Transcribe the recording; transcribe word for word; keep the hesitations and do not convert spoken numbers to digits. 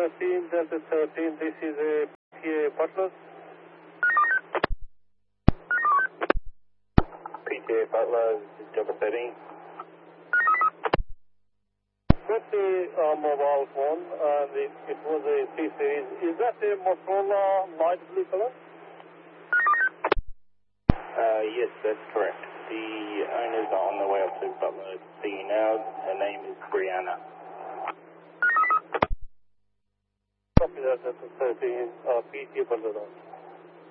thirteen, Delta thirteen, this is a P A Butler. P T A Butler, Delta thirteen. Got a uh, mobile phone, and it, it was a C series. Is that a Motorola light blue color? Uh, yes, that's correct. The owners are on their way up to Butler to see you now. Her name is Brianna. Copy that, Delta thirteen, uh, P T A Butler.